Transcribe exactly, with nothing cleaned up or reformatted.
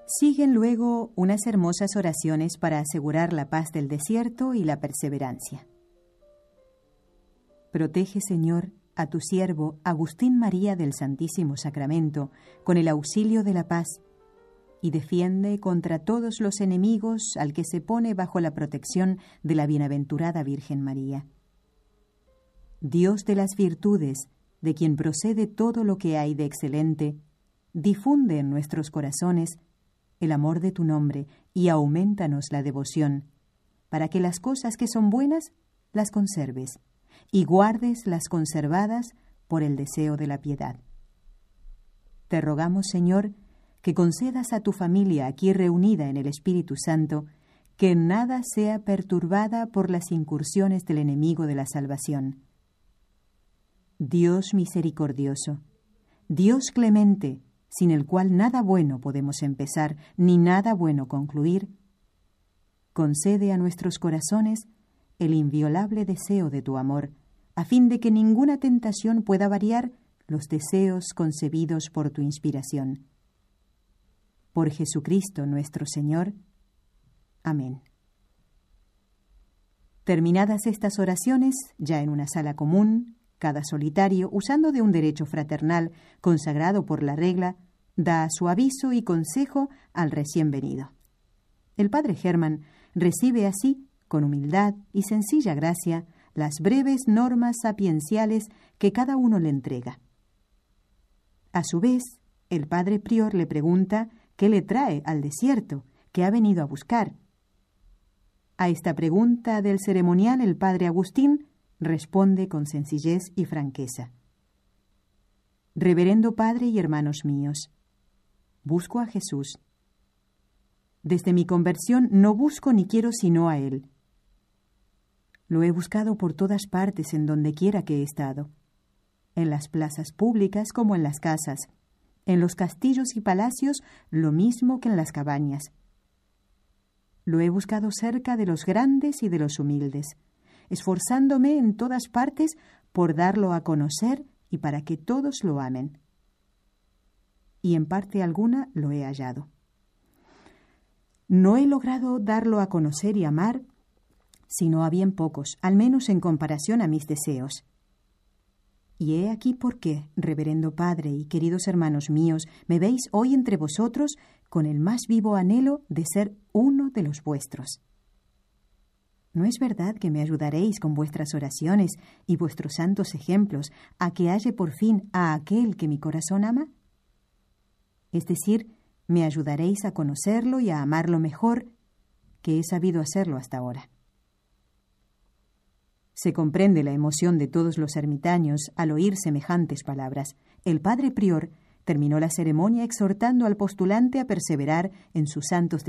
Siguen luego unas hermosas oraciones para asegurar la paz del desierto y la perseverancia. Protege, Señor, a tu siervo Agustín María del Santísimo Sacramento con el auxilio de la paz y defiende contra todos los enemigos al que se pone bajo la protección de la bienaventurada Virgen María. Dios de las virtudes, de quien procede todo lo que hay de excelente, difunde en nuestros corazones el amor de tu nombre y auméntanos la devoción, para que las cosas que son buenas las conserves y guardes las conservadas por el deseo de la piedad. Te rogamos, Señor, que concedas a tu familia aquí reunida en el Espíritu Santo que nada sea perturbada por las incursiones del enemigo de la salvación. Dios misericordioso, Dios clemente, sin el cual nada bueno podemos empezar ni nada bueno concluir, concede a nuestros corazones el inviolable deseo de tu amor, a fin de que ninguna tentación pueda variar los deseos concebidos por tu inspiración. Por Jesucristo nuestro Señor. Amén. Terminadas estas oraciones, ya en una sala común, cada solitario, usando de un derecho fraternal consagrado por la regla, da su aviso y consejo al recién venido. El padre Germán recibe así, con humildad y sencilla gracia, las breves normas sapienciales que cada uno le entrega. A su vez, el padre prior le pregunta qué le trae al desierto, qué ha venido a buscar. A esta pregunta del ceremonial el padre Agustín responde con sencillez y franqueza. Reverendo Padre y hermanos míos, busco a Jesús. Desde mi conversión no busco ni quiero sino a Él. Lo he buscado por todas partes en donde quiera que he estado, en las plazas públicas como en las casas, en los castillos y palacios lo mismo que en las cabañas. Lo he buscado cerca de los grandes y de los humildes, esforzándome en todas partes por darlo a conocer y para que todos lo amen. Y en parte alguna lo he hallado. No he logrado darlo a conocer y amar, sino a bien pocos, al menos en comparación a mis deseos. Y he aquí por qué, reverendo Padre y queridos hermanos míos, me veis hoy entre vosotros con el más vivo anhelo de ser uno de los vuestros. ¿No es verdad que me ayudaréis con vuestras oraciones y vuestros santos ejemplos a que halle por fin a aquel que mi corazón ama? Es decir, me ayudaréis a conocerlo y a amarlo mejor que he sabido hacerlo hasta ahora. Se comprende la emoción de todos los ermitaños al oír semejantes palabras. El padre prior terminó la ceremonia exhortando al postulante a perseverar en sus santos